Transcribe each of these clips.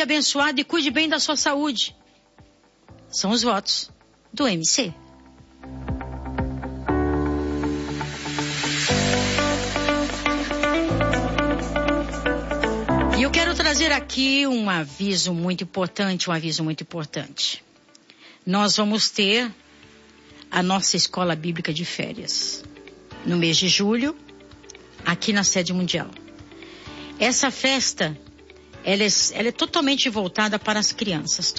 dia abençoado e cuide bem da sua saúde. São os votos do MC. E eu quero trazer aqui um aviso muito importante, Nós vamos ter a nossa escola bíblica de férias no mês de julho, aqui na sede mundial. Essa festa, ela é totalmente voltada para as crianças,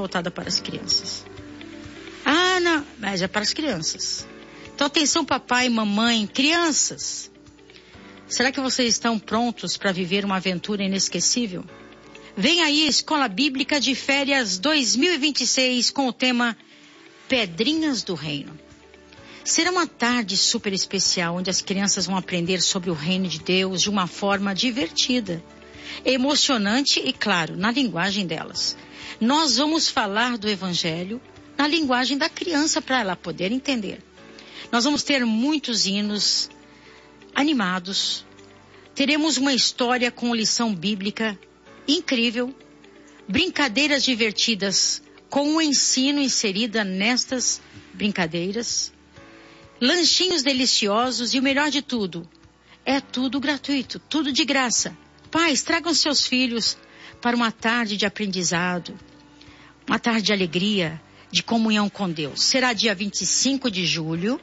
Ah, não, mas é para as crianças. Então, atenção, papai e mamãe, crianças. Será que vocês estão prontos para viver uma aventura inesquecível? Vem aí a Escola Bíblica de Férias 2026 com o tema Pedrinhas do Reino. Será uma tarde super especial onde as crianças vão aprender sobre o reino de Deus de uma forma divertida, emocionante e, claro, na linguagem delas. Nós vamos falar do Evangelho na linguagem da criança para ela poder entender. Nós vamos ter muitos hinos animados. Teremos uma história com lição bíblica incrível, brincadeiras divertidas com o ensino inserida nestas brincadeiras, lanchinhos deliciosos e o melhor de tudo, é tudo gratuito, tudo de graça. Pais, tragam seus filhos para uma tarde de aprendizado, uma tarde de alegria, de comunhão com Deus. Será dia 25 de julho,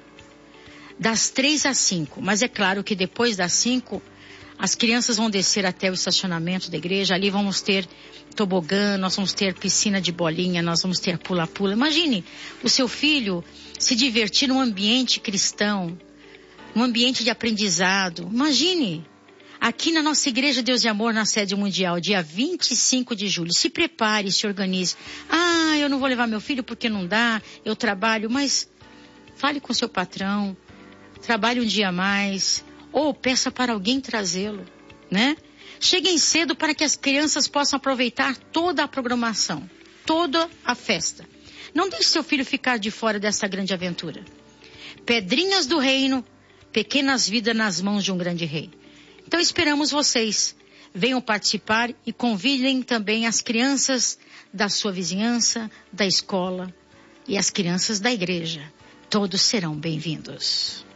das 3 às 5. Mas é claro que depois das 5, as crianças vão descer até o estacionamento da igreja. Ali vamos ter tobogã, nós vamos ter piscina de bolinha, nós vamos ter pula-pula. Imagine o seu filho se divertir num ambiente cristão, num ambiente de aprendizado. Imagine, aqui na nossa Igreja Deus de Amor, na sede mundial, dia 25 de julho. Se prepare, se organize. Ah, eu não vou levar meu filho porque não dá, eu trabalho, mas fale com seu patrão, trabalhe um dia a mais, ou peça para alguém trazê-lo, né? Cheguem cedo para que as crianças possam aproveitar toda a programação, toda a festa. Não deixe seu filho ficar de fora dessa grande aventura. Pedrinhas do reino, pequenas vidas nas mãos de um grande rei. Então esperamos vocês. Venham participar e convidem também as crianças da sua vizinhança, da escola e as crianças da igreja. Todos serão bem-vindos.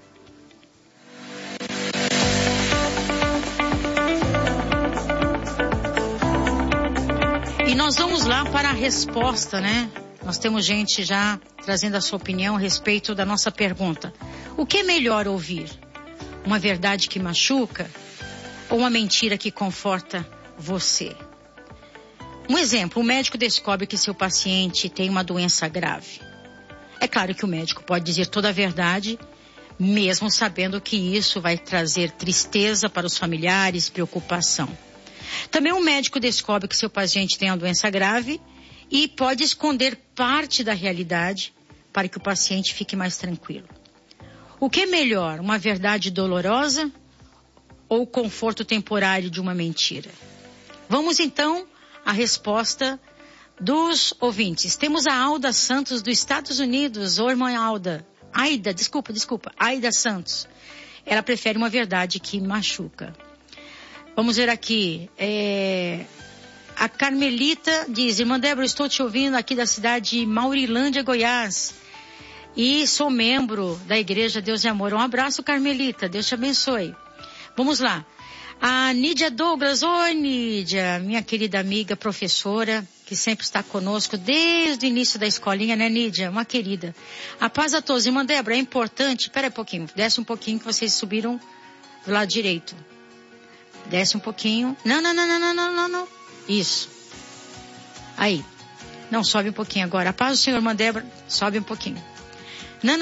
E nós vamos lá para a resposta, né? Nós temos gente já trazendo a sua opinião a respeito da nossa pergunta. O que é melhor ouvir? Uma verdade que machuca ou uma mentira que conforta você? Um exemplo, o médico descobre que seu paciente tem uma doença grave. É claro que o médico pode dizer toda a verdade, mesmo sabendo que isso vai trazer tristeza para os familiares, preocupação. Também o médico descobre que seu paciente tem uma doença grave e pode esconder parte da realidade para que o paciente fique mais tranquilo. O que é melhor, uma verdade dolorosa ou o conforto temporário de uma mentira? Vamos então à resposta dos ouvintes. Temos a Alda Santos dos Estados Unidos. Ô, irmã Alda. Aida Santos. Ela prefere uma verdade que machuca. Vamos ver aqui. A Carmelita diz: irmã Débora, estou te ouvindo aqui da cidade de Maurilândia, Goiás. E sou membro da Igreja Deus de Amor. Um abraço, Carmelita. Deus te abençoe. Vamos lá. A Nídia Douglas. Oi, Nídia. Minha querida amiga, professora, que sempre está conosco desde o início da escolinha, né, Nídia? Uma querida. A paz a todos. Irmã Débora, é importante... Espera um pouquinho. Desce um pouquinho que vocês subiram do lado direito. Desce um pouquinho. Não. Isso. Aí. Não, sobe um pouquinho agora. A paz do Senhor, irmã Débora. Sobe um pouquinho. Não.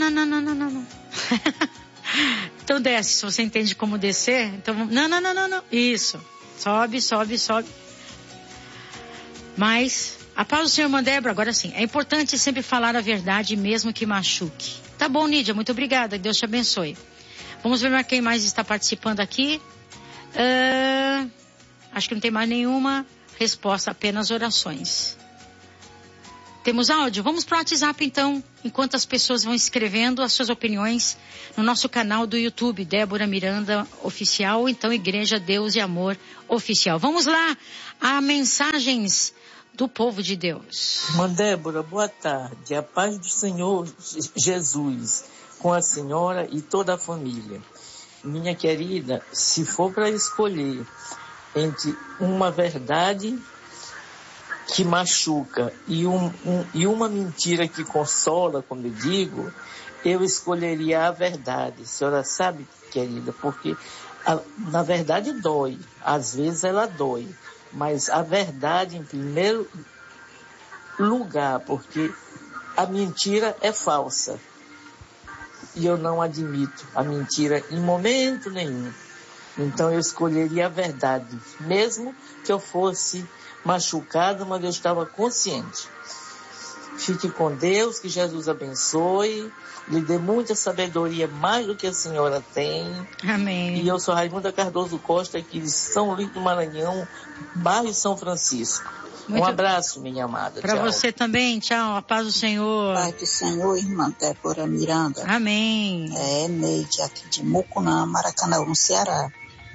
Então desce, se você entende como descer. Então, não. Isso. Sobe. Mas, a paz do Senhor, irmã Débora, agora sim. É importante sempre falar a verdade, mesmo que machuque. Tá bom, Nídia, muito obrigada. Que Deus te abençoe. Vamos ver quem mais está participando aqui. Acho que não tem mais nenhuma resposta, apenas orações. Temos áudio? Vamos para o WhatsApp então, enquanto as pessoas vão escrevendo as suas opiniões no nosso canal do YouTube, Débora Miranda Oficial, ou então Igreja Deus e Amor Oficial. Vamos lá, a mensagens do povo de Deus. Irmã Débora, boa tarde. A paz do Senhor Jesus com a senhora e toda a família. Minha querida, se for para escolher entre uma verdade que machuca e uma mentira que consola, como eu digo, eu escolheria a verdade. A senhora sabe, querida, porque na verdade dói, às vezes ela dói, mas a verdade em primeiro lugar, porque a mentira é falsa e eu não admito a mentira em momento nenhum. Então eu escolheria a verdade, mesmo que eu fosse machucado, mas eu estava consciente. Fique com Deus, que Jesus abençoe, lhe dê muita sabedoria, mais do que a senhora tem. Amém. E eu sou Raimunda Cardoso Costa, aqui de São Luís do Maranhão, bairro São Francisco. Um abraço, minha amada. Para você também, tchau, a paz do Senhor. Paz do Senhor, irmã Débora Miranda. Amém. É Neide, aqui de Mucunã, Maracanã, no Ceará.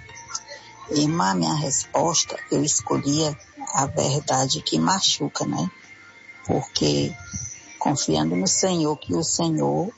Irmã, minha resposta, eu escolhia a verdade que machuca, né? Porque confiando no Senhor, que o Senhor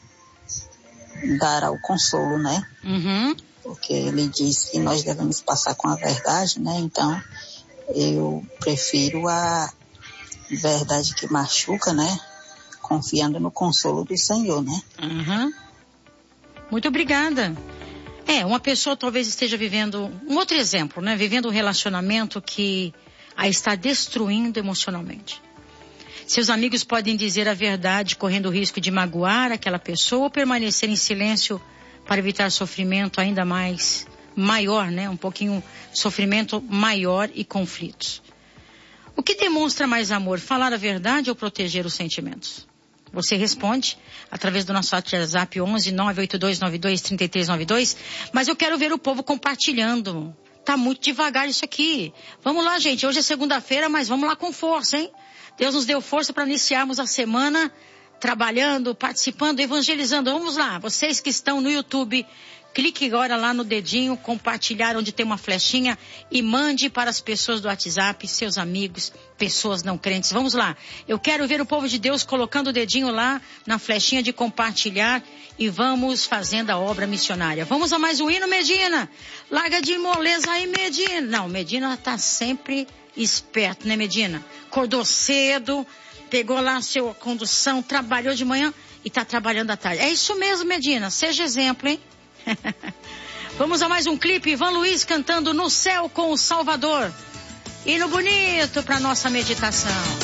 dará o consolo, né? Uhum. Porque ele diz que nós devemos passar com a verdade, né? Então, eu prefiro a verdade que machuca, né? Confiando no consolo do Senhor, né? Uhum. Muito obrigada. Uma pessoa talvez esteja vivendo, um outro exemplo, né? Vivendo um relacionamento que a está destruindo emocionalmente. Seus amigos podem dizer a verdade, correndo o risco de magoar aquela pessoa ou permanecer em silêncio para evitar sofrimento ainda mais maior, né? Um pouquinho sofrimento maior e conflitos. O que demonstra mais amor, falar a verdade ou proteger os sentimentos? Você responde através do nosso WhatsApp 11 98292 3392, mas eu quero ver o povo compartilhando. Tá muito devagar isso aqui. Vamos lá, gente. Hoje é segunda-feira, mas vamos lá com força, hein? Deus nos deu força para iniciarmos a semana trabalhando, participando, evangelizando. Vamos lá. Vocês que estão no YouTube, clique agora lá no dedinho, compartilhar onde tem uma flechinha e mande para as pessoas do WhatsApp, seus amigos, pessoas não crentes. Vamos lá. Eu quero ver o povo de Deus colocando o dedinho lá na flechinha de compartilhar e vamos fazendo a obra missionária. Vamos a mais um hino, Medina. Larga de moleza aí, Medina. Não, Medina tá sempre esperto, né, Medina? Acordou cedo, pegou lá a sua condução, trabalhou de manhã e tá trabalhando à tarde. É isso mesmo, Medina. Seja exemplo, hein? Vamos a mais um clipe. Ivan Luiz cantando No Céu com o Salvador. Hino bonito para nossa meditação.